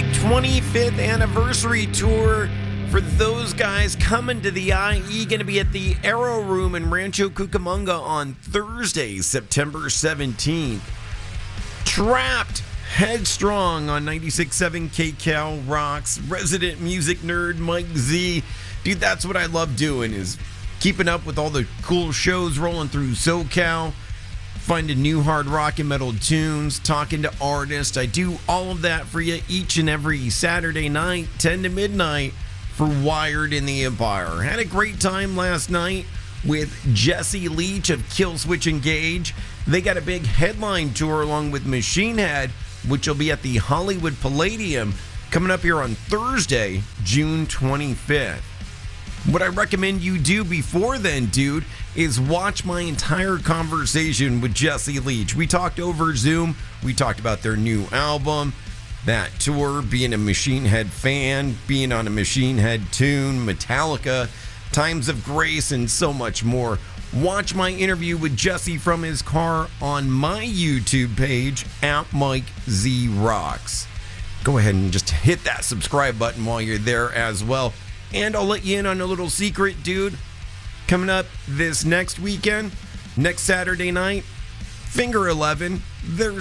25th anniversary tour for those guys coming to the IE. Going to be at the Arrow Room in Rancho Cucamonga on Thursday, September 17th. Trapped, Headstrong on 96.7 KCal Rocks. Resident music nerd Mike Z. Dude, that's what I love doing, is keeping up with all the cool shows rolling through SoCal, finding new hard rock and metal tunes, talking to artists. I do all of that for you each and every Saturday night, 10 to midnight, for Wired in the Empire. Had a great time last night with Jesse Leach of Killswitch Engage. They got a big headline tour along with Machine Head, which will be at the Hollywood Palladium coming up here on Thursday, June 25th. What I recommend you do before then, dude, is watch my entire conversation with Jesse Leach. We talked over Zoom. We talked about their new album, that tour, being a Machine Head fan, being on a Machine Head tune, Metallica, Times of Grace, and so much more. Watch my interview with Jesse from his car on my YouTube page, at Mike Z Rocks. Go ahead and just hit that subscribe button while you're there as well. And I'll let you in on a little secret, dude. Coming up this next weekend, next Saturday night, Finger 11, there's